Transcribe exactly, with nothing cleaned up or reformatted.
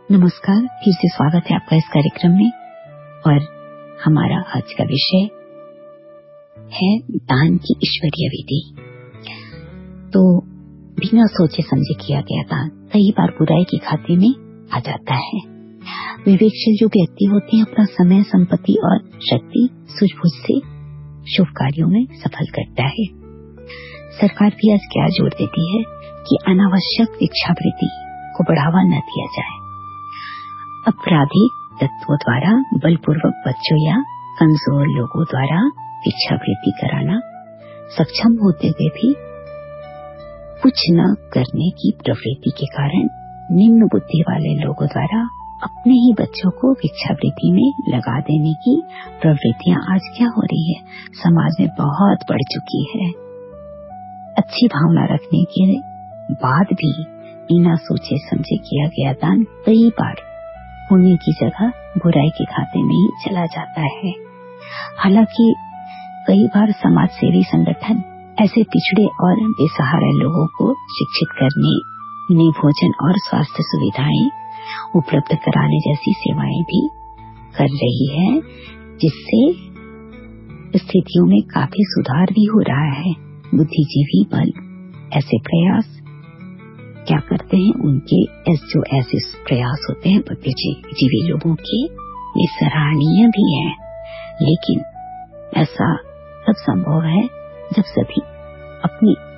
नमस्कार, फिर से स्वागत है आपका इस कार्यक्रम में। और हमारा आज का विषय है दान की ईश्वरीय विधि। तो बिना सोचे समझे किया गया दान कई बार बुराई के खाते में आ जाता है। विवेकशील जो व्यक्ति होते हैं अपना समय, संपत्ति और शक्ति सूझबूझ से शुभ कार्यों में सफल करता है। सरकार भी आज क्या जोर देती है कि अनावश्यक भिक्षावृत्ति को बढ़ावा न दिया जाए। अपराधी तत्वों द्वारा बलपूर्वक बच्चों या कमजोर लोगों द्वारा भिक्षावृत्ति कराना सक्षम होते हुए भी कुछ न करने की प्रवृत्ति के कारण निम्न बुद्धि वाले लोगों द्वारा अपने ही बच्चों को भिक्षावृत्ति में लगा देने की प्रवृत्तियां आज क्या हो रही है, समाज में बहुत बढ़ चुकी है। अच्छी भावना रखने के बाद भी बिना सोचे समझे किया गया दान कई बार पुण्य की जगह बुराई के खाते में ही चला जाता है। हालांकि कई बार समाज सेवी संगठन ऐसे पिछड़े और बेसहारा लोगों को शिक्षित करने, उन्हें भोजन और स्वास्थ्य सुविधाएं उपलब्ध कराने जैसी सेवाएं भी कर रही है, जिससे स्थितियों में काफी सुधार भी हो रहा है। बुद्धिजीवी बल ऐसे प्रयास क्या करते हैं, उनके जो ऐसे प्रयास होते हैं बुद्धिजीवी लोगों के, ये सराहनीय भी है। लेकिन ऐसा तब संभव है जब सभी अपनी